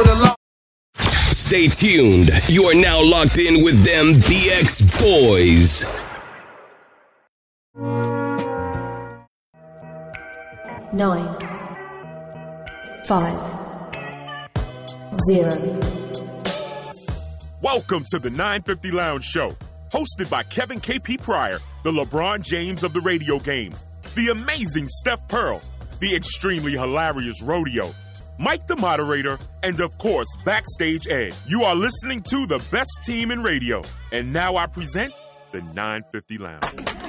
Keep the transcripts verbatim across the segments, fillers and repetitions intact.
with a lot. Stay tuned. You are now locked in with them B X Boys. Nine. Five. Zero. Welcome to the nine fifty Lounge Show, hosted by Kevin K P Pryor, the LeBron James of the radio game, the amazing Steph Pearl, the extremely hilarious Rodeo, Mike the moderator, and of course, Backstage Ed. You are listening to the best team in radio. And now I present the nine fifty Lounge.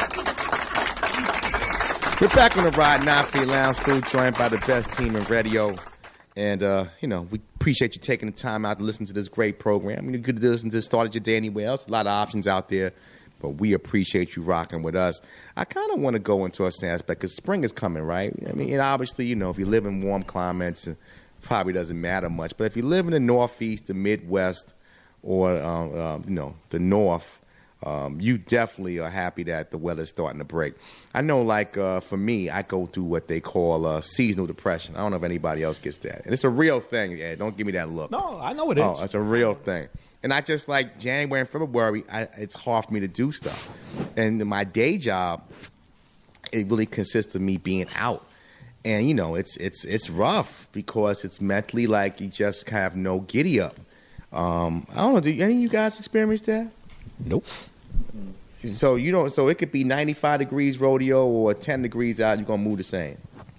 We're back on the ride, nine fifty Lounge, still joined by the best team in radio. And, uh, you know, we appreciate you taking the time out to listen to this great program. I mean, you could listen to Started Your Day Anywhere else. A lot of options out there. But we appreciate you rocking with us. I kind of want to go into a aspect because spring is coming, right? I mean, and obviously, you know, if you live in warm climates, it probably doesn't matter much. But if you live in the Northeast, the Midwest, or, um, um, you know, the North, um, you definitely are happy that the weather's starting to break. I know, like, uh, for me, I go through what they call uh, seasonal depression. I don't know if anybody else gets that. And it's a real thing, Ed. Don't give me that look. No, I know it is. Oh, it's a real thing. And I just, like, January and February, I, it's hard for me to do stuff. And my day job, it really consists of me being out. And, you know, it's it's it's rough because it's mentally like you just have no giddy up. Um, I don't know, do any of you guys experience that? Nope. So you don't. So it could be ninety-five degrees rodeo or ten degrees out, you're going to move the same.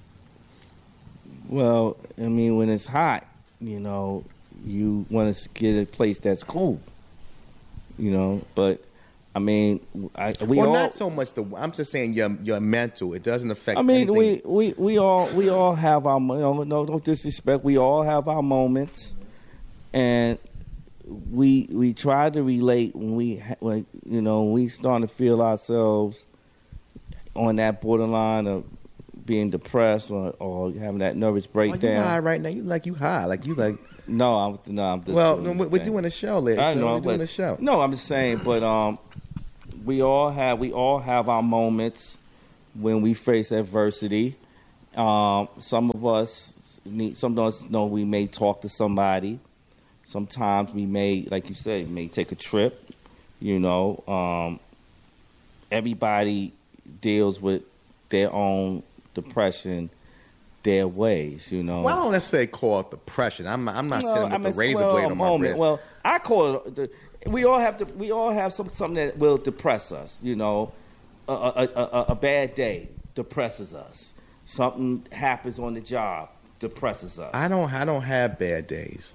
Well, I mean, when it's hot, you know, you want to get a place that's cool, you know. But I mean, I, we well, all. not so much the. I'm just saying your your mental. It doesn't affect. I mean, anything. we, we, we all we all have our. You know, no, no disrespect. We all have our moments, and we we try to relate when we when you know we start to feel ourselves on that borderline of being depressed or, or having that nervous breakdown. Oh, you high right now? You like you high? Like you like? No, I'm no. I'm just well, doing no, we're doing a show, ladies. I so know, we're doing but, a show. No, I'm just saying, but um, we all have we all have our moments when we face adversity. Um, some of us need. Some of us know we may talk to somebody. Sometimes we may, like you said, may take a trip. You know, um, everybody deals with their own depression their ways, you know. Well, I don't necessarily call it depression. I'm I'm not no, sitting with I mean, the razor well, blade on my moment. wrist. Well, I call it. The, we all have to. We all have some something that will depress us. You know, a, a, a, a bad day depresses us. Something happens on the job depresses us. I don't. I don't have bad days.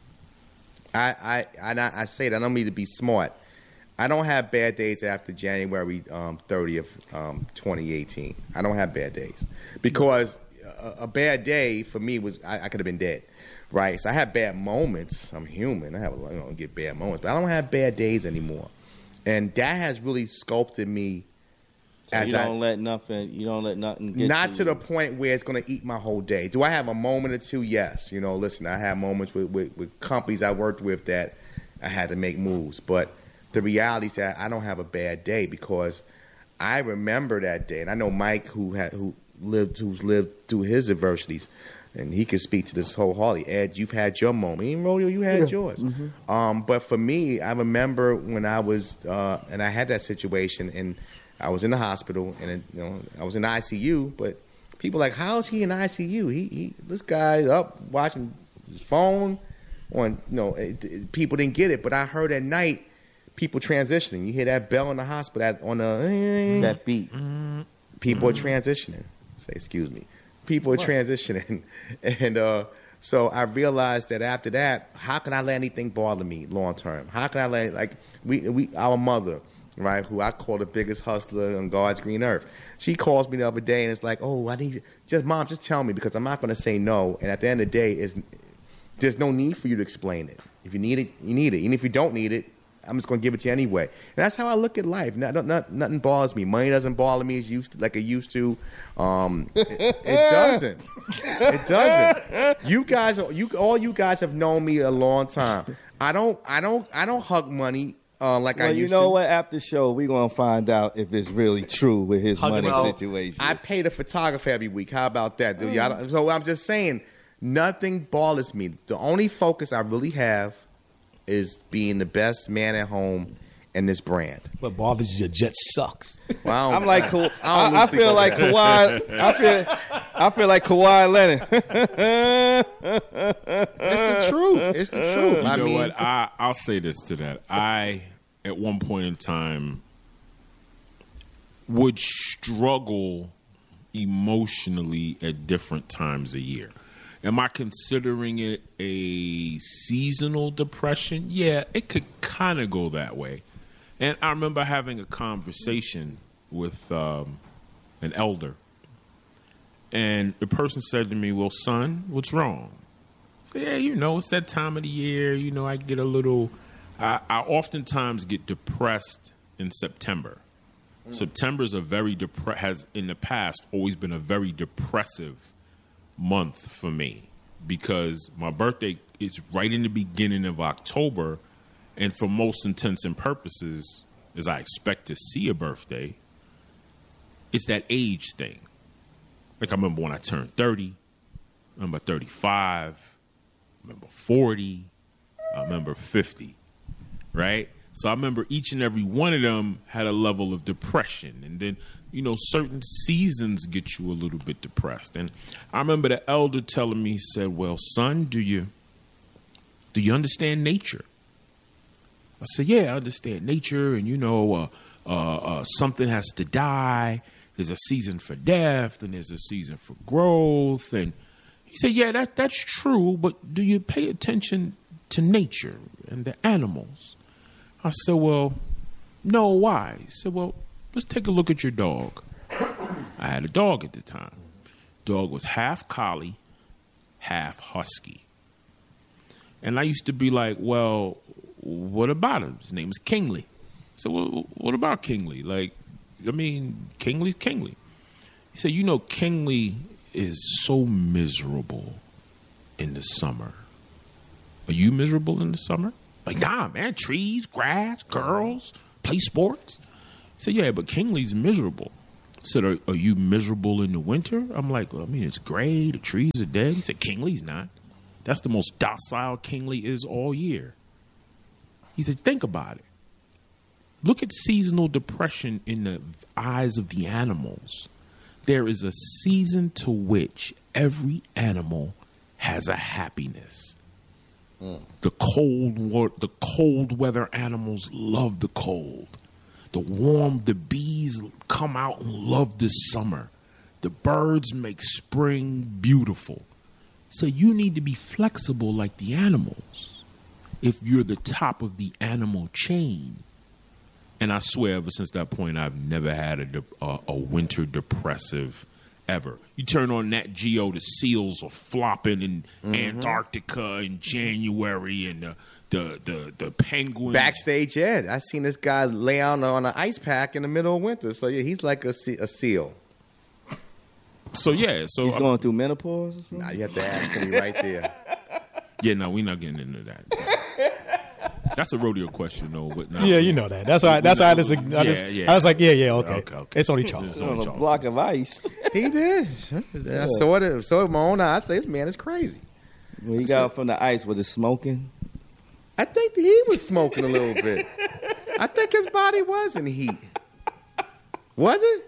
I I I, I say that I don't mean to be smart. I don't have bad days after January um, thirtieth, um, twenty eighteen. I don't have bad days because a, a bad day for me was I, I could have been dead, right? So I have bad moments. I'm human. I have a, you know, get bad moments, but I don't have bad days anymore, and that has really sculpted me. So as you don't I, let nothing. You don't let nothing get not to, to the point where it's going to eat my whole day. Do I have a moment or two? Yes. You know, listen, I have moments with, with, with companies I worked with that I had to make moves, but the reality is that I don't have a bad day because I remember that day, and I know Mike, who had who lived, who's lived through his adversities, and he can speak to this wholeheartedly. Ed, you've had your moment. Even Rodeo, you had yeah. yours. Mm-hmm. Um, but for me, I remember when I was, uh, and I had that situation, and I was in the hospital, and you know, I was in the I C U. But people are like, how's he in the I C U? He, he this guy up watching his phone. On, you know, it, it, people didn't get it, but I heard at night. People transitioning. You hear that bell in the hospital that, on the that beat. People mm-hmm. are transitioning. Say, excuse me. People are what? transitioning, and uh, so I realized that after that, how can I let anything bother me long term? How can I let like we we our mother, right, who I call the biggest hustler on God's green earth. She calls me the other day and it's like, oh, I need just mom, just tell me because I'm not going to say no. And at the end of the day, is there's no need for you to explain it. If you need it, you need it. Even if you don't need it. I'm just going to give it to you anyway. And that's how I look at life. Not, not, nothing bothers me. Money doesn't bother me as used to, like it used to. Um, it, it doesn't. It doesn't. You guys, you all you guys have known me a long time. I don't, I don't, I don't hug money uh, like well, I used to. you know to. What? After the show, we're going to find out if it's really true with his money well, situation. I pay the photographer every week. How about that, dude? Mm. So I'm just saying. Nothing bothers me. The only focus I really have is being the best man at home in this brand. What bothers you? Your jet sucks. Well, I don't- I'm like Ka- I don't I, I lose sleep feel over like that. Kawhi. I feel I feel like Kawhi Leonard. It's the truth. It's the truth. You I know mean, what? I, I'll say this to that. I, at one point in time, would struggle emotionally at different times a year. Am I considering it a seasonal depression? Yeah, it could kind of go that way. And I remember having a conversation with um, an elder, and the person said to me, "Well, son, what's wrong?" I said, "Yeah, you know, it's that time of the year. You know, I get a little. I, I oftentimes get depressed in September. Mm. September's a very depre- has in the past always been a very depressive month for me because my birthday is right in the beginning of October, and for most intents and purposes, as I expect to see a birthday, it's that age thing. Like I remember when I turned thirty, I remember thirty-five, I remember forty, I remember fifty, right? So I remember each and every one of them had a level of depression. And then, you know, certain seasons get you a little bit depressed. And I remember the elder telling me, he said, "Well, son, do you do you understand nature?" I said, "Yeah, I understand nature. And, you know, uh, uh, uh, something has to die. There's a season for death, and there's a season for growth." And he said, "Yeah, that that's true, but do you pay attention to nature and the animals?" I said, "Well, no, why?" He said, "Well, let's take a look at your dog." I had a dog at the time. Dog was half collie, half husky. And I used to be like, "Well, what about him?" His name is Kingsley. I said, "Well, what about Kingsley? Like, I mean, Kingsley's Kingsley." He said, "You know, Kingsley is so miserable in the summer." "Are you miserable in the summer?" Like, "Nah, man, trees, grass, girls, play sports." He said, "Yeah, but Kingsley's miserable." I said, are, are you miserable in the winter?" I'm like, well, I mean, it's gray, the trees are dead. He said, "Kingsley's not. That's the most docile Kingsley is all year." He said, "Think about it. Look at seasonal depression in the eyes of the animals. There is a season to which every animal has a happiness. Mm. The cold, war- the cold weather animals love the cold. The warm, the bees come out and love the summer. The birds make spring beautiful. So you need to be flexible like the animals if you're the top of the animal chain." And I swear, ever since that point, I've never had a, de- a, a winter depressive ever. You turn on Nat Geo, the seals are flopping in mm-hmm. Antarctica in January, and the the the, the penguins. Backstage Ed. I seen this guy lay out on an ice pack in the middle of winter. So yeah, he's like a, se- a seal. So yeah, so He's I'm, going through menopause or something? Nah, you have to ask me right there. yeah, no, we're not getting into that. That's a rodeo question, though. But no, Yeah, you know that. That's why. That's why I just. I, just, Yeah, yeah. I was like, yeah, yeah, okay. Okay, okay. It's only Charles. It's On only a Charles. block of ice. He did. I saw it. Saw it with my own eyes. I said, "This man is crazy." When he got up from the ice, was it smoking? I think that he was smoking a little bit. I think his body was in heat. Was it?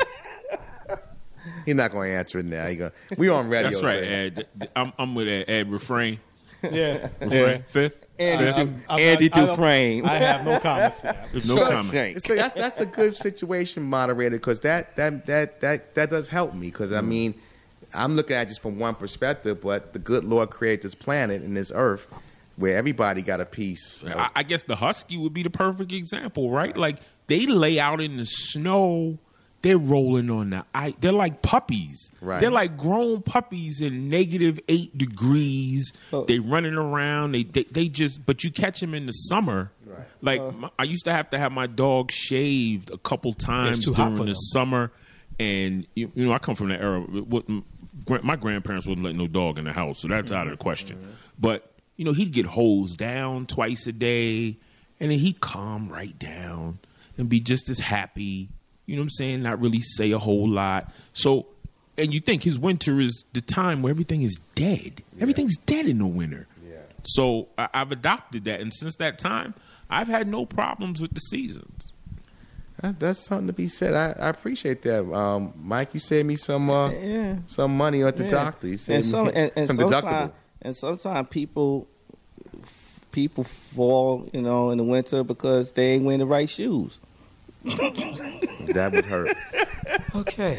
He's not going to answer it now. He going we on radio. That's right, so- Ed. I'm, I'm with Ed. Ed, refrain. Yeah. Refrain. yeah. Fifth. Andy, Fifth. Du- I'm- Andy I don't- Dufresne. I have no comments. to that. There's no So- comment. So that's that's a good situation, moderator, because that that that that that does help me. Because I mean, I'm looking at it just from one perspective, but the good Lord created this planet and this earth where everybody got a piece. Of, I, I guess the husky would be the perfect example, right? Like they lay out in the snow, they're rolling on the ice. They're like puppies. Right. They're like grown puppies in negative eight degrees. Oh. They running around. They, they they just. But you catch them in the summer. Right. Like Uh. my, I used to have to have my dog shaved a couple times too hot during for the them. summer. And you, you know, I come from the era. What, my grandparents wouldn't let no dog in the house, so that's out of the question. Mm-hmm. But you know, he'd get hosed down twice a day, and then he'd calm right down and be just as happy. You know what I'm saying? Not really say a whole lot. So and you think his winter is the time where everything is dead. Yeah. Everything's dead in the winter. Yeah. So I, I've adopted that, and since that time, I've had no problems with the seasons. That, that's something to be said. I, I appreciate that, um, Mike. You saved me some uh, yeah. some money at the yeah. doctor. You saved and some, me and, and some sometime, deductible. And sometimes people people fall, you know, in the winter because they ain't wearing the right shoes. That would hurt. Okay.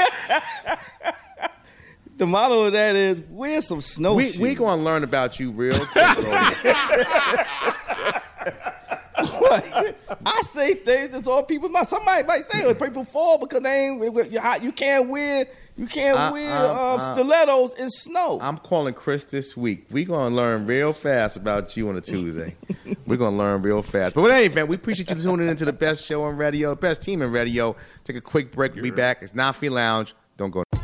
The motto of that is wear some snowshoes. We we gonna learn about you real quick. I say things that's all people might. Somebody might say oh, people fall because they ain't. You can't wear. You can't I, wear I, um, I, stilettos in snow. I'm calling Chris this week. We gonna learn real fast about you on a Tuesday. We're gonna learn real fast. But in any event, we appreciate you tuning into the best show on radio, the best team in radio. Take a quick break. We'll be back. It's Nafi Lounge. Don't go.